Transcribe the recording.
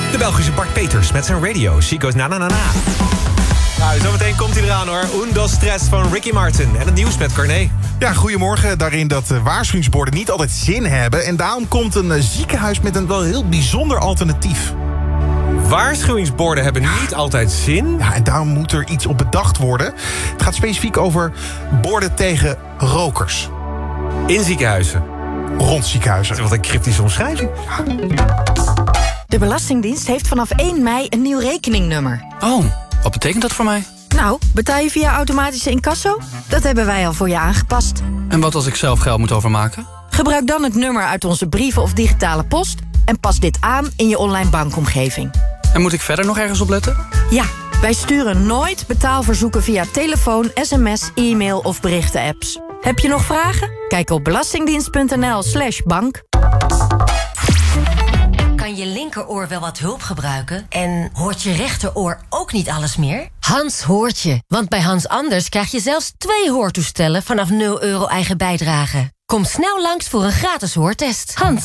De Belgische Bart Peters met zijn radio. She goes na na na na. Nou, zometeen komt hij eraan hoor. Undo Stress van Ricky Martin. En het nieuws met Carné. Ja, goedemorgen. Daarin dat waarschuwingsborden niet altijd zin hebben. En daarom komt een ziekenhuis met een wel heel bijzonder alternatief. Waarschuwingsborden hebben niet altijd zin. Ja, en daarom moet er iets op bedacht worden. Het gaat specifiek over borden tegen rokers. In ziekenhuizen. Rond ziekenhuizen. Wat een cryptische omschrijving. De Belastingdienst heeft vanaf 1 mei een nieuw rekeningnummer. Oh, wat betekent dat voor mij? Nou, betaal je via automatische incasso? Dat hebben wij al voor je aangepast. En wat als ik zelf geld moet overmaken? Gebruik dan het nummer uit onze brieven of digitale post en pas dit aan in je online bankomgeving. En moet ik verder nog ergens op letten? Ja, wij sturen nooit betaalverzoeken via telefoon, sms, e-mail of berichten-apps. Heb je nog vragen? Kijk op belastingdienst.nl/bank. Kan je linkeroor wel wat hulp gebruiken? En hoort je rechteroor ook niet alles meer? Hans hoort je, want bij Hans Anders krijg je zelfs 2 hoortoestellen vanaf €0 eigen bijdrage. Kom snel langs voor een gratis hoortest. Hans,